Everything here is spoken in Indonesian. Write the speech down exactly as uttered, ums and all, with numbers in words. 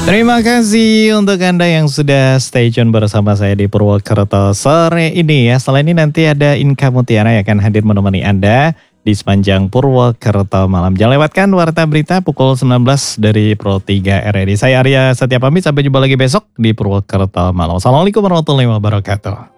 Terima kasih untuk Anda yang sudah stay tune bersama saya di Purwokerto sore ini ya. Setelah ini nanti ada Inka Mutiara yang akan hadir menemani Anda di sepanjang Purwokerto malam. Jangan lewatkan Warta Berita pukul sembilan belas dari Pro tiga R R I. Saya Arya Setia pamit, sampai jumpa lagi besok di Purwokerto malam. Assalamualaikum warahmatullahi wabarakatuh.